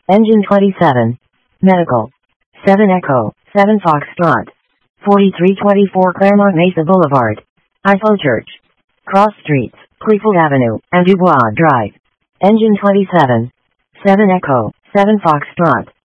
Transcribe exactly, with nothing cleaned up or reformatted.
Engine twenty-seven. Medical. seven Echo, seven Foxtrot. forty-three twenty-four Claremont Mesa Boulevard. Eiffel Church. Cross Streets, Cleveland Avenue, and Dubois Drive. Engine twenty-seven. seven Echo, seven Foxtrot.